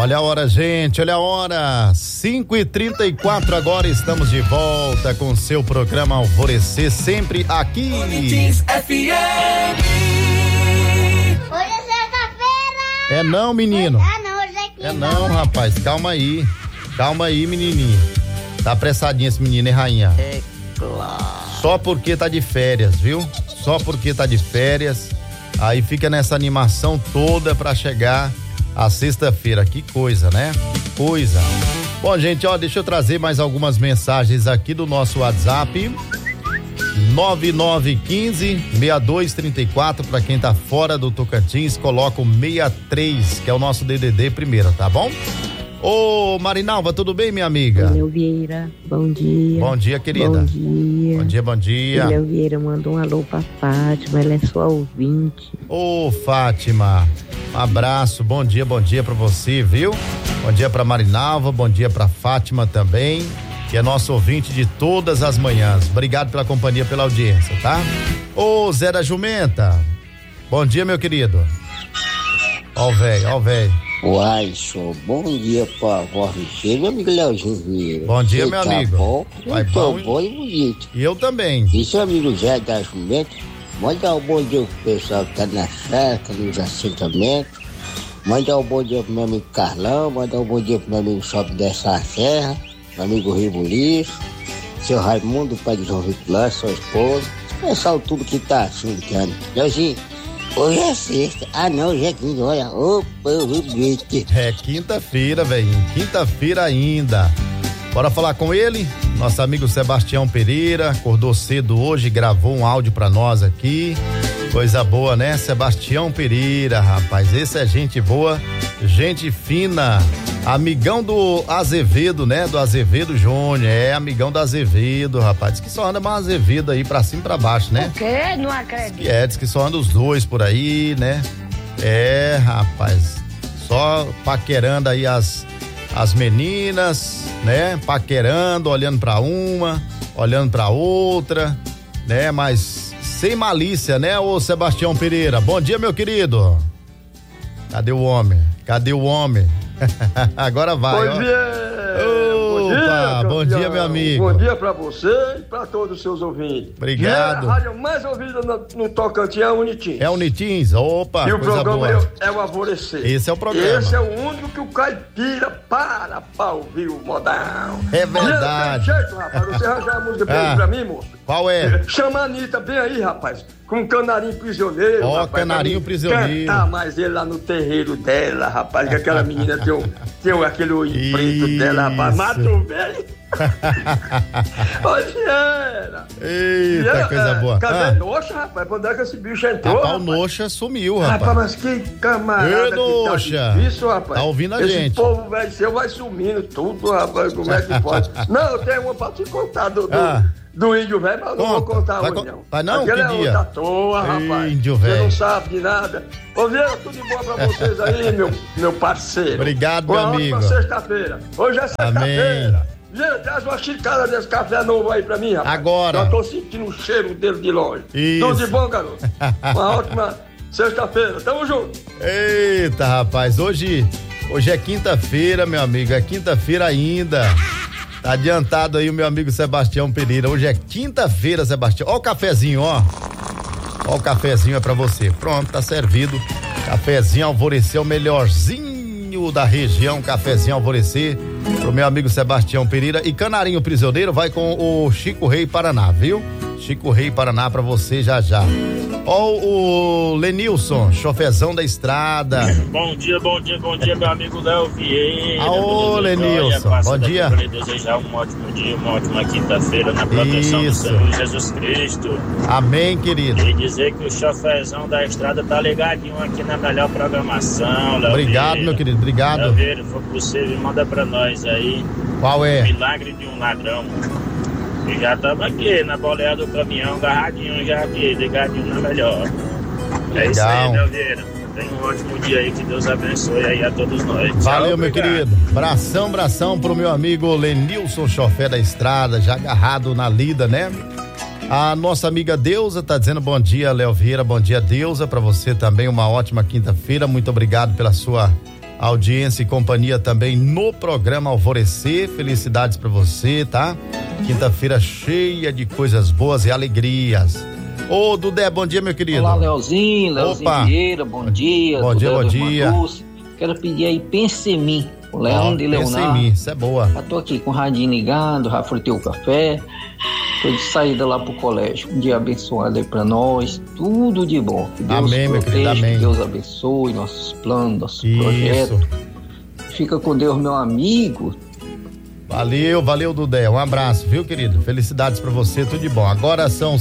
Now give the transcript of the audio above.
Olha a hora, gente, olha a hora, 5h34 agora, estamos de volta com seu programa Alvorecer, sempre aqui. Boletins FM. Hoje é sexta-feira. É não, menino. Não, hoje é quinta. É não, rapaz, calma aí, menininho. Tá apressadinho esse menino, hein, rainha? É claro. Só porque tá de férias, viu? Só porque tá de férias, aí fica nessa animação toda pra chegar a sexta-feira. Que coisa, né? Que coisa. Bom, gente, ó, deixa eu trazer mais algumas mensagens aqui do nosso WhatsApp. 9915-6234, pra quem tá fora do Tocantins, coloca o 63, que é o nosso DDD primeiro, tá bom? Ô, Marinalva, tudo bem, minha amiga? Léo Vieira, bom dia. Bom dia, querida. Bom dia. Bom dia, bom dia. Léo Vieira mandou um alô pra Fátima, ela é sua ouvinte. Ô, Fátima, um abraço, bom dia pra você, viu? Bom dia pra Marinalva, bom dia pra Fátima também, que é nosso ouvinte de todas as manhãs. Obrigado pela companhia, pela audiência, tá? Ô, Zé da Jumenta, bom dia, meu querido. Ó o velho. Alisson, bom dia pra vó Richeira, meu amigo Leozinho Vieira. Bom dia, meu tá amigo. Bom, Vai muito bom, bom e bonito. E eu também. E seu amigo Zé da Jumenta, manda um bom dia pro pessoal que tá na cerca, nos assentamentos. Manda um bom dia pro meu amigo Carlão, manda um bom dia pro meu amigo Sobe dessa Serra, meu amigo Ribuliço, seu Raimundo, pai de João Vitor, sua esposa, esse pessoal tudo que tá assim, cara. Leozinho, hoje é sexta. Ah, não, hoje é quinta. Olha, opa, eu vi bonito. É quinta-feira, velhinho. Quinta-feira ainda. Bora falar com ele? Nosso amigo Sebastião Pereira acordou cedo hoje, gravou um áudio pra nós aqui. Coisa boa, né? Sebastião Pereira, rapaz. Esse é gente boa, gente fina. Amigão do Azevedo, né? Do Azevedo Júnior. É, amigão do Azevedo, rapaz. Diz que só anda mais Azevedo aí pra cima e pra baixo, né? O quê? Não acredito. Diz que só anda os dois por aí, né? É, rapaz. Só paquerando aí as meninas, né? Paquerando, olhando pra uma, olhando pra outra, né? Mas sem malícia, né, ô Sebastião Pereira? Bom dia, meu querido. Cadê o homem? Agora vai, bom dia. Opa, bom dia, meu amigo. Bom dia pra você e pra todos os seus ouvintes. Obrigado. A rádio mais ouvida no Tocantins é o Unitins. É o Unitins? Opa, e o coisa programa boa. é o Alvorecer. Esse é o programa. Esse é o único que o caipira para pra ouvir o modão. É verdade. E jeito, rapaz, você arranjar a música pra mim, moço? Qual é? Chama a Anitta bem aí, rapaz. Com um canarinho prisioneiro. Ó, rapaz, canarinho prisioneiro. Cantar mais ele lá no terreiro dela, rapaz. Que aquela menina tem aquele olho preto dela, rapaz. Mata o velho. Rogério. Eita, coisa boa. Cadê Noxa, rapaz? Quando é que esse bicho entrou? Rapaz, o Noxa sumiu, rapaz. Rapaz, mas que camarada. Noxa. Tá difícil, rapaz. Tá ouvindo a esse gente. Esse povo, velho, seu vai sumindo tudo, rapaz. Como é que pode? Não, eu tenho uma pra te contar do índio velho, mas eu não vou contar hoje, não. Vai não? Aquele Que é dia? outra toa, rapaz. Índio Você velho. não sabe de nada. Ô, Vieira, tudo de bom pra vocês aí, meu parceiro. Obrigado, meu amigo. Uma sexta-feira. Hoje é sexta-feira. Vieira, traz uma xicada desse café novo aí pra mim, rapaz. Agora. Já tô sentindo o cheiro dele de longe. Isso. Tudo de bom, garoto. Uma ótima sexta-feira. Tamo junto. Eita, rapaz, hoje é quinta-feira, meu amigo, é quinta-feira ainda. Tá adiantado aí o meu amigo Sebastião Pereira. Hoje é quinta-feira, Sebastião. Ó o cafezinho, ó. Ó o cafezinho é pra você. Pronto, tá servido. Cafezinho Alvorecer, o melhorzinho da região. Cafezinho Alvorecer pro meu amigo Sebastião Pereira. E Canarinho Prisioneiro vai com o Chico Rei Paraná, viu? Chico Rei Paraná pra você já. Ó o Lenilson, chofezão da estrada. Bom dia, meu amigo Léo Vieira. Alô, Lenilson, bom dia. Eu desejar um ótimo dia, uma ótima quinta-feira na proteção do Senhor Jesus Cristo. Amém, querido. E dizer que o chofezão da estrada tá ligadinho aqui na melhor programação, Léo Obrigado, Vieira. meu querido, obrigado. Léo Vieira, se for possível, manda pra nós aí. Qual é? Milagre de um ladrão. E já estamos aqui na boleia do caminhão, agarradinho já aqui, ligadinho na melhor. É isso aí, Léo Vieira. Tenha um ótimo dia aí, que Deus abençoe aí a todos nós. Valeu, Tchau, meu querido. Bração pro meu amigo Lenilson, chofé da estrada, já agarrado na lida, né? A nossa amiga Deusa tá dizendo bom dia, Léo Vieira, bom dia, Deusa, pra você também uma ótima quinta-feira, muito obrigado pela sua audiência e companhia também no programa Alvorecer. Felicidades pra você, tá? Quinta-feira cheia de coisas boas e alegrias. Ô, Dudé, bom dia, meu querido. Olá, Leozinho Vieira, bom dia. Bom dia, bom dia. Quero pedir aí, pense em mim, o Leandro de Leonardo. Pense em mim, isso é boa. Já tô aqui com o radinho ligado, já fritei o café, tô de saída lá pro colégio. Um dia abençoado aí pra nós, tudo de bom. Que Deus amém, meu querido, amém. Que Deus abençoe nossos planos, nossos projetos. Fica com Deus, meu amigo. Valeu, Dudé, um abraço, viu, querido? Felicidades pra você, tudo de bom. Agora são